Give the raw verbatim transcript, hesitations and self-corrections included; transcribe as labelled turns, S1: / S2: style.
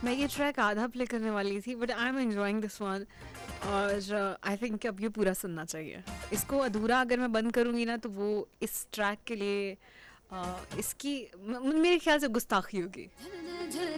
S1: मैं ये ट्रैक आधा प्ले करने वाली थी but I am enjoying this one और आई थिंक अब ये पूरा सुनना चाहिए। इसको अधूरा अगर मैं बंद करूँगी ना तो वो इस ट्रैक के लिए uh, इसकी म- मेरे ख्याल से गुस्ताखी होगी।